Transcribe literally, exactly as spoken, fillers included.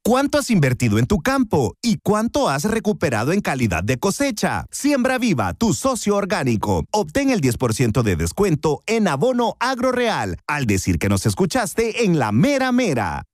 ¿Cuánto has invertido en tu campo y cuánto has recuperado en calidad de cosecha? Siembra Viva, tu socio orgánico. Obtén el diez por ciento de descuento en abono Agro Real al decir que nos escuchaste en La Mera Mera.